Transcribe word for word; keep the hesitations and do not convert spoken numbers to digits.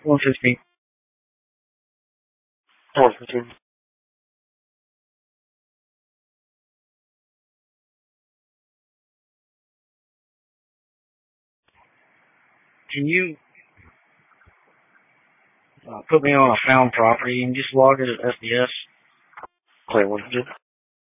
one fifteen. one fifteen. Can you uh, put me on a found property and just log it as S D S? Claim one fifteen.